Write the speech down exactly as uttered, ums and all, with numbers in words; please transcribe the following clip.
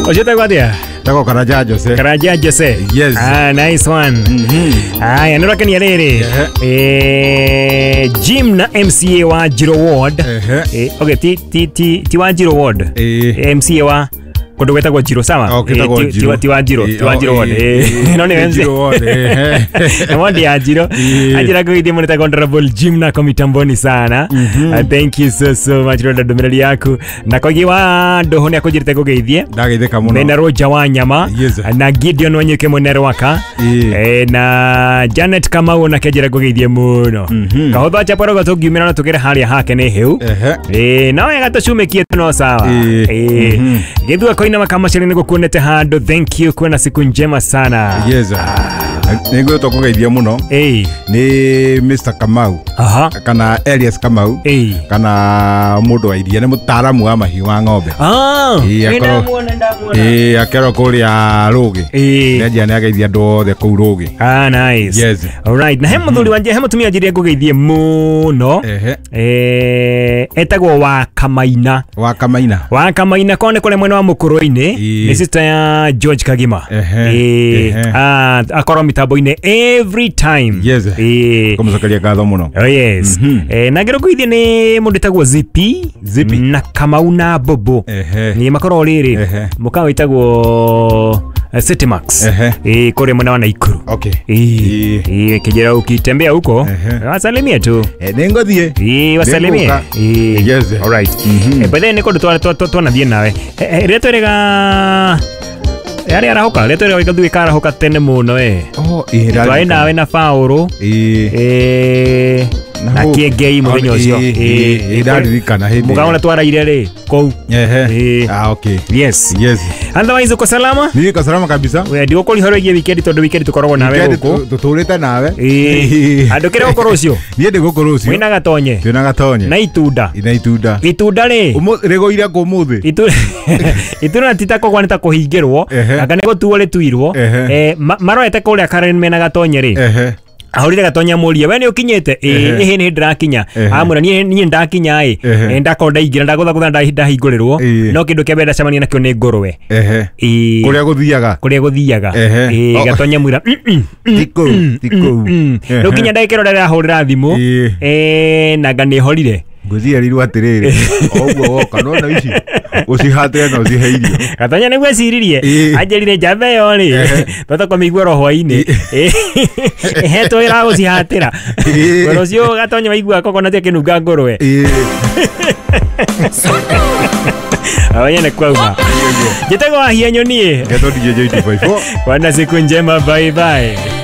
Ojeta gwadia. Tako Karaja Jose. Karaja Jose. Yes. Ah, nice one. Mhm. Ah, yanora kani riri. Eh, Jim na M C A wa Jiro Ward. Eh, okay, ti ti ti ti wa Jiro Ward. Eh. M C A wa kondo weta kwa Jiro sama. Okay, tako Jiro. Ti wa Jiro, ti wa Jiro Ward. Eh, no ni M C A. Jiro Ward. Eh. Mwadi ya Jiro. Ajira kwa idi mwanita Honorable Jim na komitamboni sana. Thank you so so much Roda domerali yaku. Na kwa giwa dohoni yako jirite kugeithie. Ndagithika muno. Mena Roja wa nyama. Yes. Na Gideon Wanyuke Monero waka. Eh, na Janet Kamau na kejira kugeithie muno. Kahotho chaporo gotugiumira na tukire haria hake ne heu. Eh, na wega tucumekie tuno sawa. Eh. Githua koina makamashiri niko kuonete hando. Thank you kwena siku njema sana. Yes. Ningo to kugeithia muno. Eh. Ni Mister Kamau. Aha. Kana Elias Kamau. Eh. Kana mundu wa iria ni mutaramu wa mahiu wa ng'ombe. Ah. Nenda muona ndamuona. Eh, akero kuria rugi. Eh. Ndia ni ageithia ndo the ku rugi. Ah, nice. Yes. All right. Na hemu thuri wanje hemu tumia jiria kugeithie muno. Eh. Eh, etagwo wa Kamaina. Wa Kamaina. Wa Kamaina kone kole mwena wa Mukuruini. Ni sister ya George Kagima. Eh. Ah, akoro mitambo-ine every time. Yes. Eh. Kumucokeria ngatho muno. Oh yes. Mm -hmm. Eh, nagero kuithie ni mundu tagwo Zipi. Zipi. Na Kamau na Bobo. Eh. Ni makoro riri. Mukawa itagwo uh, City Max. Eh, kore mwana wa Naikuru. Okay. Eh. Eh, kijera ukitembea huko, wasalimie tu. Eh, nengothie. Eh, wasalimie. Eh. Yes. All right. Eh, but then niko twa twa twa na thie nawe. Eh, reto rega yari arahoka reto rega ikathu ikarahoka tene muno eh. Oh, ira. Twae nawe na Paulo. Eh. Eh. Na kiengei muthenya ucio. Eh, idaririkana hindi. Mugaona twaraire ri kou. Ehe. Ah, okay. Yes. Yes. Otherwise uko salama? Niko salama kabisa. We ndio kuli horo ye weekend tondu weekend tukoragwo nawe guko. Tuturite nawe. Eh. Andu kire gukoro ucio. Nie ndi gukoro ucio. Wina gatonye. Twina gatonye. Na itunda. Ina itunda. Itunda ri. Umu rigoira ku muthi. Itu itunda titako kwanita kuhingirwo. Akane gutuo ri tuirwo. Eh, maroete kuria Karen mena gatonye ri. Ehe. Ahorire gatonya muria we ni ukinyete eh ehe ni ndirakinya amura ni ni ndakinya eh ndakonda ingira ndagutha gutha ndahingũrĩrwo no kindu kia benda camania nakio ni ngũrwe ehe kuria guthiaga kuria guthiaga eh gatonya mwira tiko tiko no kinya ndaikero ndara hurira thimu eh na ngani horire nguthia riru atiriri ogwo woka no na ici ucihate no ciheirio gatonya niguo ciririe anjerire njambe yo ri bata komigwa roho-ini he to ira gucihatira goro cio gatonya waigua kokona tia kinunga ngũrwe awanya ne kwauma jitego ahia nyonie geto D J eighty-five wana siku njema, bye bye.